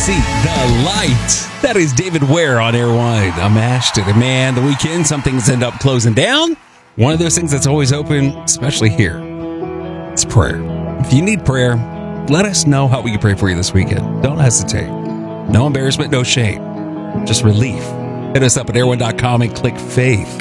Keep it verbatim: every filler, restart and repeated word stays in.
see the light. That is David Ware on Air Wine. I'm Ashton. And man, the weekend, some things end up closing down. One of those things that's always open, especially here, it's prayer. If you need prayer, let us know how we can pray for you this weekend. Don't hesitate. No embarrassment, no shame. Just relief. Hit us up at air one dot com and click faith.